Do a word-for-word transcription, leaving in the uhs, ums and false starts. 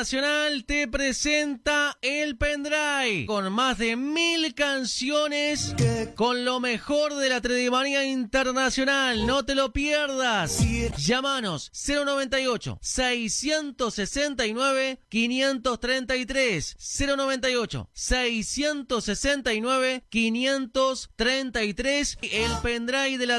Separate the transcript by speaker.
Speaker 1: Internacional te presenta el pendrive con más de mil canciones con lo mejor de la Tredemanía Internacional. No te lo pierdas. Llámanos cero noventa y ocho, seiscientos sesenta y nueve, quinientos treinta y tres. cero noventa y ocho, seiscientos sesenta y nueve, quinientos treinta y tres. El pendrive de la